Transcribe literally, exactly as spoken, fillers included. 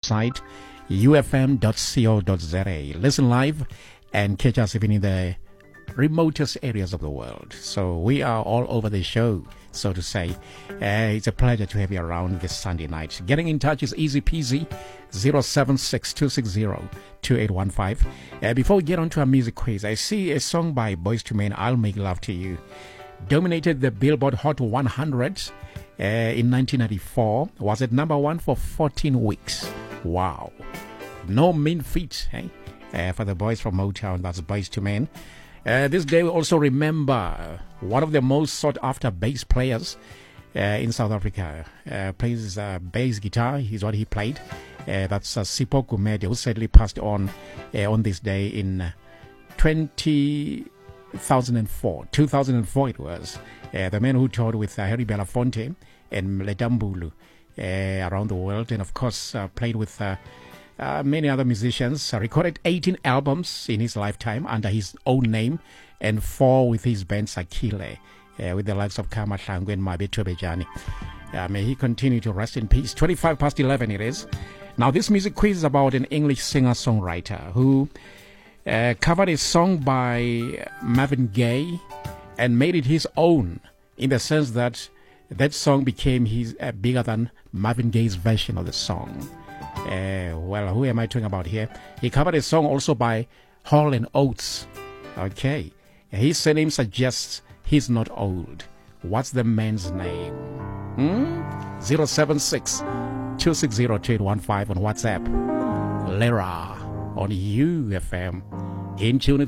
website, u f m dot co dot z a. Listen live and catch us even in the remotest areas of the world. So we are all over the show, so to say. Uh, it's a pleasure to have you around this Sunday night. Getting in touch is easy peasy, zero seven six two six zero two eight one five. Uh, before we get on to our music quiz, I see a song by Boyz two Men, I'll Make Love to You, dominated the Billboard Hot one hundred uh, in nineteen ninety-four, was at number one for fourteen weeks. Wow. No mean feat, eh? Uh, for the boys from Motown, that's Boyz two Men. Uh, this day we also remember one of the most sought-after bass players uh, in South Africa. Uh, plays uh, bass guitar, is what he played. Uh, that's uh, Sipho Gumede, who sadly passed on uh, on this day in uh, two thousand four. two thousand four it was. Uh, the man who toured with uh, Harry Belafonte and Mleta Mbulu uh, around the world, and of course uh, played with Uh, Uh, many other musicians. Uh, recorded eighteen albums in his lifetime under his own name, and four with his band Sakile, uh, with the likes of Kama Shangu and Mabe Tobejani. Uh, may he continue to rest in peace. twenty-five past eleven it is. Now this music quiz is about an English singer-songwriter who uh, covered a song by Marvin Gaye and made it his own, in the sense that that song became his uh, bigger than Marvin Gaye's version of the song. Uh, well, who am I talking about here? He covered a song also by Hall and Oates. Okay. His surname suggests he's not old. What's the man's name? Hmm? zero seven six two six zero two eight one five on WhatsApp. Lera on U F M. In tune